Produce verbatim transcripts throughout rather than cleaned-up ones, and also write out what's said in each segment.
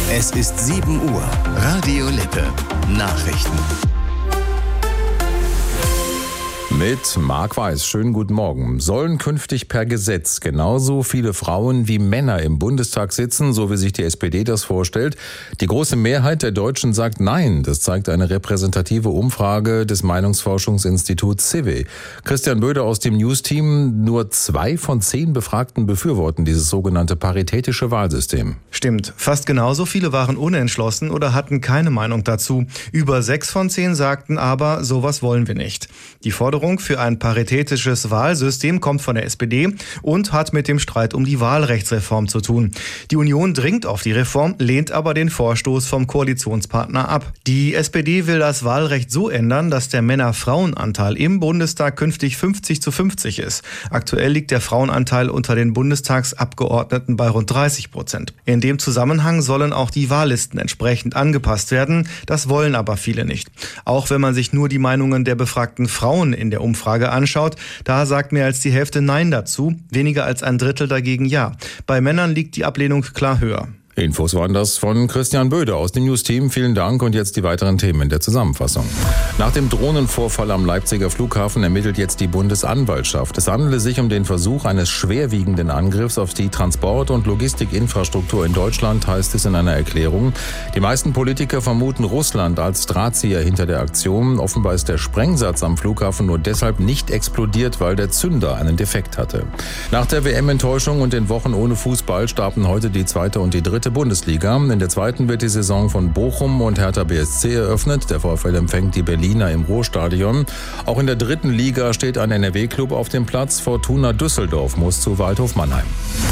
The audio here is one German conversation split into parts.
Es ist sieben Uhr. Radio Lippe. Nachrichten. Mit Marc Weiß. Schönen guten Morgen. Sollen künftig per Gesetz genauso viele Frauen wie Männer im Bundestag sitzen, so wie sich die S P D das vorstellt? Die große Mehrheit der Deutschen sagt nein. Das zeigt eine repräsentative Umfrage des Meinungsforschungsinstituts C I W I. Christian Böder aus dem News-Team. Nur zwei von zehn Befragten befürworten dieses sogenannte paritätische Wahlsystem. Stimmt. Fast genauso viele waren unentschlossen oder hatten keine Meinung dazu. Über sechs von zehn sagten aber, sowas wollen wir nicht. Die Forderung für ein paritätisches Wahlsystem kommt von der S P D und hat mit dem Streit um die Wahlrechtsreform zu tun. Die Union dringt auf die Reform, lehnt aber den Vorstoß vom Koalitionspartner ab. Die S P D will das Wahlrecht so ändern, dass der Männer-Frauen-Anteil im Bundestag künftig fünfzig zu fünfzig ist. Aktuell liegt der Frauenanteil unter den Bundestagsabgeordneten bei rund dreißig Prozent. In dem Zusammenhang sollen auch die Wahllisten entsprechend angepasst werden. Das wollen aber viele nicht. Auch wenn man sich nur die Meinungen der befragten Frauen in der Umfrage anschaut, da sagt mehr als die Hälfte Nein dazu, weniger als ein Drittel dagegen Ja. Bei Männern liegt die Ablehnung klar höher. Infos waren das von Christian Böder aus dem News-Team. Vielen Dank und jetzt die weiteren Themen in der Zusammenfassung. Nach dem Drohnenvorfall am Leipziger Flughafen ermittelt jetzt die Bundesanwaltschaft. Es handele sich um den Versuch eines schwerwiegenden Angriffs auf die Transport- und Logistikinfrastruktur in Deutschland, heißt es in einer Erklärung. Die meisten Politiker vermuten Russland als Drahtzieher hinter der Aktion. Offenbar ist der Sprengsatz am Flughafen nur deshalb nicht explodiert, weil der Zünder einen Defekt hatte. Nach der W M-Enttäuschung und den Wochen ohne Fußball starten heute die zweite und die dritte Bundesliga. In der zweiten wird die Saison von Bochum und Hertha B S C eröffnet. Der VfL empfängt die Berliner im Ruhrstadion. Auch in der dritten Liga steht ein N R W-Club auf dem Platz. Fortuna Düsseldorf muss zu Waldhof Mannheim.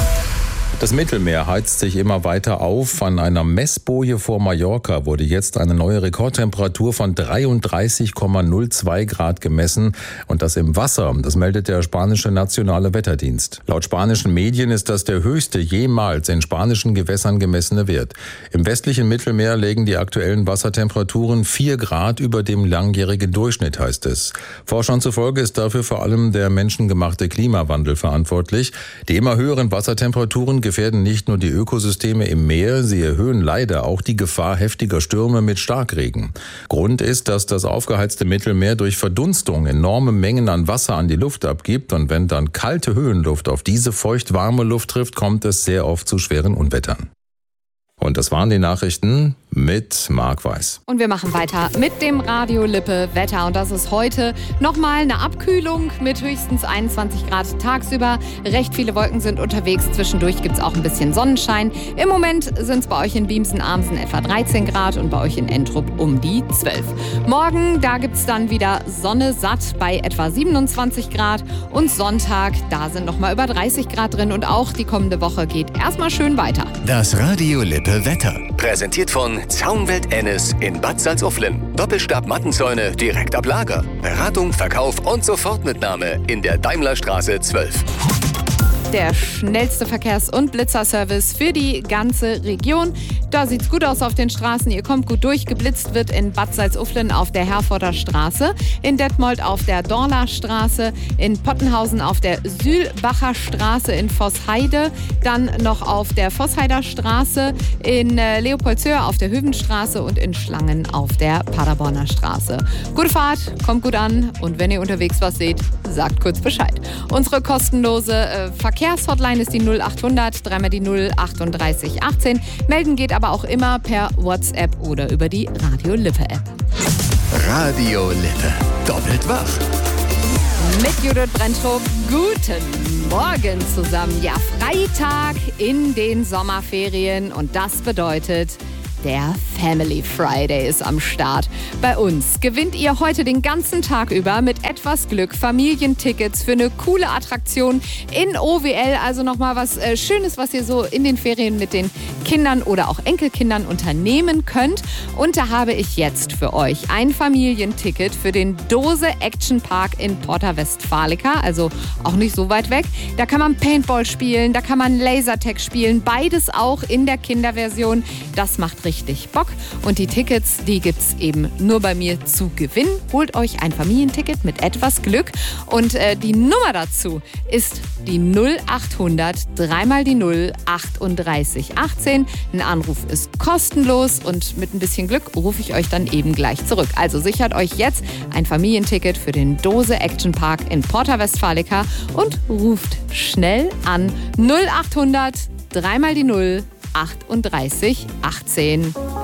Das Mittelmeer heizt sich immer weiter auf. An einer Messboje vor Mallorca wurde jetzt eine neue Rekordtemperatur von dreiunddreißig Komma null zwei Grad gemessen. Und das im Wasser. Das meldet der spanische Nationale Wetterdienst. Laut spanischen Medien ist das der höchste jemals in spanischen Gewässern gemessene Wert. Im westlichen Mittelmeer liegen die aktuellen Wassertemperaturen vier Grad über dem langjährigen Durchschnitt, heißt es. Forschern zufolge ist dafür vor allem der menschengemachte Klimawandel verantwortlich. Die immer höheren Wassertemperaturen gefährden nicht nur die Ökosysteme im Meer, sie erhöhen leider auch die Gefahr heftiger Stürme mit Starkregen. Grund ist, dass das aufgeheizte Mittelmeer durch Verdunstung enorme Mengen an Wasser an die Luft abgibt und wenn dann kalte Höhenluft auf diese feucht-warme Luft trifft, kommt es sehr oft zu schweren Unwettern. Und das waren die Nachrichten mit Marc Weiß. Und wir machen weiter mit dem Radio Lippe Wetter. Und das ist heute nochmal eine Abkühlung mit höchstens einundzwanzig Grad tagsüber. Recht viele Wolken sind unterwegs. Zwischendurch gibt es auch ein bisschen Sonnenschein. Im Moment sind es bei euch in Biemsen-Armsen etwa dreizehn Grad und bei euch in Entrup um die zwölf. Morgen, da gibt es dann wieder Sonne satt bei etwa siebenundzwanzig Grad. Und Sonntag, da sind nochmal über dreißig Grad drin. Und auch die kommende Woche geht erstmal schön weiter. Das Radio Lippe Wetter. Präsentiert von Zaunwelt Ennis in Bad Salzuflen. Doppelstab-Mattenzäune direkt ab Lager. Beratung, Verkauf und Sofortmitnahme in der Daimlerstraße zwölf. Der schnellste Verkehrs- und Blitzerservice für die ganze Region. Da sieht's gut aus auf den Straßen. Ihr kommt gut durch. Geblitzt wird in Bad Salzuflen auf der Herforder Straße, in Detmold auf der Dorler Straße, in Pottenhausen auf der Sühlbacher Straße, in Vossheide, dann noch auf der Vossheider Straße, in Leopoldshöhe auf der Hövenstraße und in Schlangen auf der Paderborner Straße. Gute Fahrt, kommt gut an und wenn ihr unterwegs was seht, sagt kurz Bescheid. Unsere kostenlose äh, Verkehrshotline ist die null achthundert, dreimal die null achtunddreißig achtzehn. Melden geht aber auch immer per WhatsApp oder über die Radio Lippe App. Radio Lippe. Doppelt wach. Mit Judith Brentrup. Guten Morgen zusammen. Ja, Freitag in den Sommerferien und das bedeutet, der Family Friday ist am Start. Bei uns gewinnt ihr heute den ganzen Tag über mit etwas Glück Familientickets für eine coole Attraktion in O W L. Also nochmal was äh, Schönes, was ihr so in den Ferien mit den Kindern oder auch Enkelkindern unternehmen könnt. Und da habe ich jetzt für euch ein Familienticket für den Dose Action Park in Porta Westfalica, also auch nicht so weit weg. Da kann man Paintball spielen, da kann man Lasertag spielen, beides auch in der Kinderversion. Das macht richtig Bock. Und die Tickets, die gibt's eben nur bei mir zu gewinnen. Holt euch ein Familienticket mit etwas Glück. Und äh, die Nummer dazu ist die null achthundert, dreimal die null achtunddreißig achtzehn. achtzehn. Ein Anruf ist kostenlos und mit ein bisschen Glück rufe ich euch dann eben gleich zurück. Also sichert euch jetzt ein Familienticket für den Dose Action Park in Porta Westfalica und ruft schnell an null achthundert, dreimal die null, achtunddreißig achtzehn.